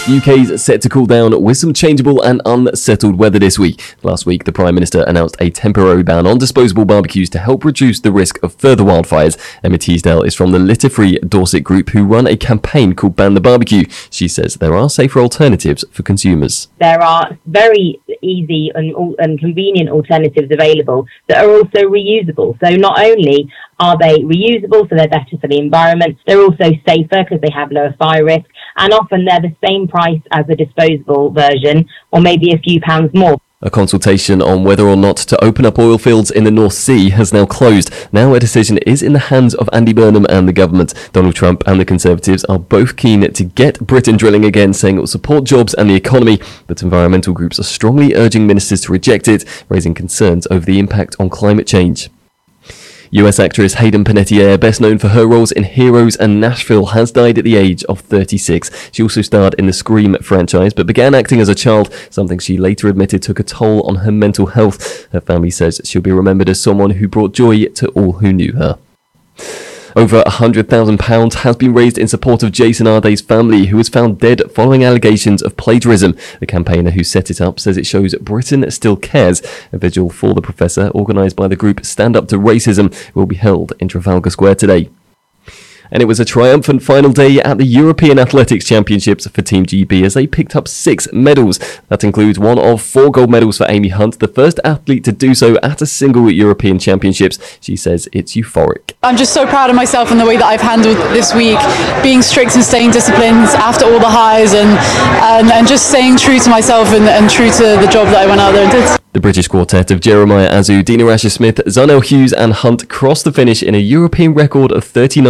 The UK's set to cool down with some changeable and unsettled weather this week. Last week, the Prime Minister announced a temporary ban on disposable barbecues to help reduce the risk of further wildfires. Emma Teasdale is from the Litter Free Dorset group, who run a campaign called Ban the Barbecue. She says there are safer alternatives for consumers. There are very easy and convenient alternatives available that are also reusable. So not only are they reusable, so they're better for the environment, they're also safer because they have lower fire risk, and often they're the same price as a disposable version, or maybe a few pounds more. A consultation on whether or not to open up oil fields in the North Sea has now closed. Now a decision is in the hands of Andy Burnham and the government. Donald Trump and the Conservatives are both keen to get Britain drilling again, saying it will support jobs and the economy, but environmental groups are strongly urging ministers to reject it, raising concerns over the impact on climate change. US actress Hayden Panettiere, best known for her roles in Heroes and Nashville, has died at the age of 36. She also starred in the Scream franchise, but began acting as a child, something she later admitted took a toll on her mental health. Her family says she'll be remembered as someone who brought joy to all who knew her. Over £100,000 has been raised in support of Jason Arday's family, who was found dead following allegations of plagiarism. The campaigner who set it up says it shows Britain still cares. A vigil for the professor, organised by the group Stand Up to Racism, will be held in Trafalgar Square today. And it was a triumphant final day at the European Athletics Championships for Team GB as they picked up 6 medals. That includes one of 4 gold medals for Amy Hunt, the first athlete to do so at a single European Championships. She says it's euphoric. I'm just so proud of myself and the way that I've handled this week, being strict and staying disciplined after all the highs and just staying true to myself and true to the job that I went out there and did. The British quartet of Jeremiah Azu, Dina Asher-Smith, Zarnell Hughes and Hunt crossed the finish in a European record of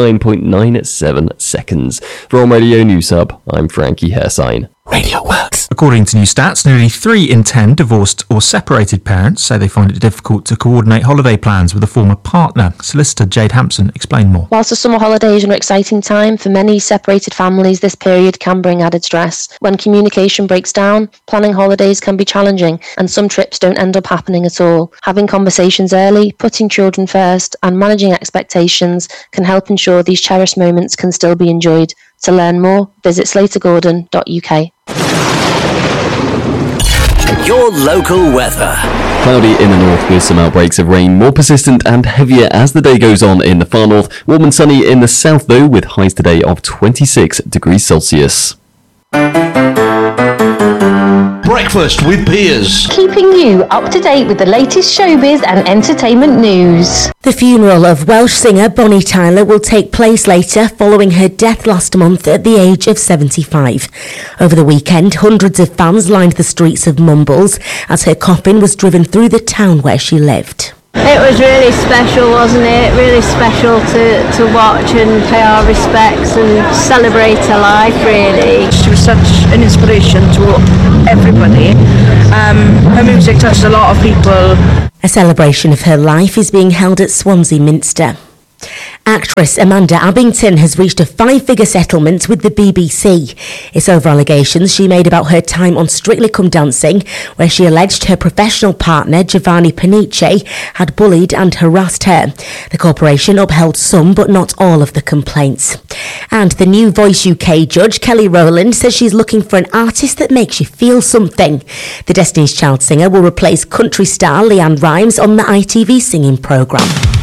39.97 seconds. From Radio News Hub, I'm Frankie Hersign. Radio Works. According to new stats, nearly 3 in 10 divorced or separated parents say they find it difficult to coordinate holiday plans with a former partner. Solicitor Jade Hampson explained more. Whilst the summer holidays are an exciting time, for many separated families this period can bring added stress. When communication breaks down, planning holidays can be challenging and some trips don't end up happening at all. Having conversations early, putting children first and managing expectations can help ensure these cherished moments can still be enjoyed. To learn more, visit slatergordon.uk. Your local weather. Cloudy in the north with some outbreaks of rain, more persistent and heavier as the day goes on in the far north. Warm and sunny in the south though, with highs today of 26 degrees Celsius. Breakfast with Peers. Keeping you up to date with the latest showbiz and entertainment news. The funeral of Welsh singer Bonnie Tyler will take place later following her death last month at the age of 75. Over the weekend, hundreds of fans lined the streets of Mumbles as her coffin was driven through the town where she lived. It was really special, wasn't it? Really special to watch and pay our respects and celebrate her life, really. She was such an inspiration to everybody. Her music touched a lot of people. A celebration of her life is being held at Swansea Minster. Actress Amanda Abbington has reached a 5-figure settlement with the BBC. It's over allegations she made about her time on Strictly Come Dancing, where she alleged her professional partner, Giovanni Panice, had bullied and harassed her. The corporation upheld some but not all of the complaints. And the new Voice UK judge, Kelly Rowland, says she's looking for an artist that makes you feel something. The Destiny's Child singer will replace country star Leanne Rimes on the ITV singing programme.